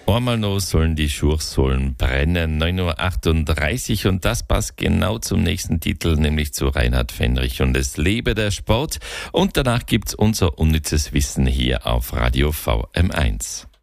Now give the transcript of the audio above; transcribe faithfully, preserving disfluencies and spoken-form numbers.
Einmal noch sollen die Schuhsohlen brennen, neun Uhr achtunddreißig, und das passt genau zum nächsten Titel, nämlich zu Reinhard Fendrich und es lebe der Sport. Und danach gibt's unser unnützes Wissen hier auf Radio V M eins.